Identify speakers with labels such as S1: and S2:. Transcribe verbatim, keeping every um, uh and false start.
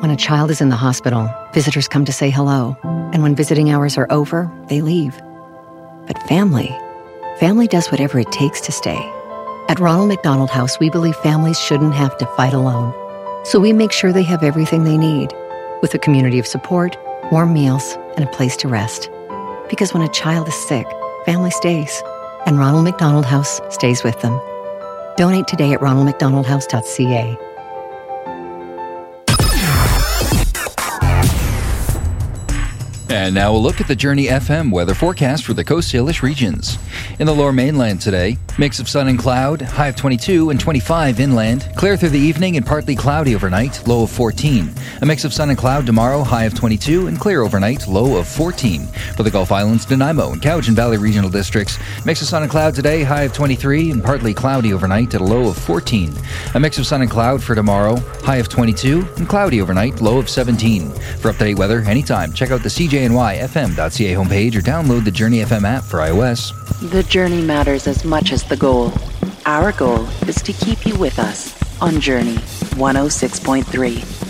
S1: When a child is in the hospital, visitors come to say hello, and when visiting hours are over, they leave. But family, family does whatever it takes to stay. At Ronald McDonald House, we believe families shouldn't have to fight alone. So we make sure they have everything they need, with a community of support, warm meals, and a place to rest. Because when a child is sick, family stays, and Ronald McDonald House stays with them. Donate today at ronald mcdonald house dot c a.
S2: And now we'll look at the Journey F M weather forecast for the Coast Salish regions. In the Lower Mainland today, mix of sun and cloud, high of twenty-two and twenty-five inland. Clear through the evening and partly cloudy overnight, low of fourteen. A mix of sun and cloud tomorrow, high of twenty-two and clear overnight, low of fourteen. For the Gulf Islands, Nanaimo and Cowichan Valley regional districts, mix of sun and cloud today, high of twenty-three and partly cloudy overnight at a low of fourteen. A mix of sun and cloud for tomorrow, high of twenty-two and cloudy overnight, low of seventeen. For up-to-date weather anytime, check out the C J N Y F M dot C A homepage or download the Journey F M app for iOS.
S3: The journey matters as much as the goal. Our goal is to keep you with us on Journey one oh six point three.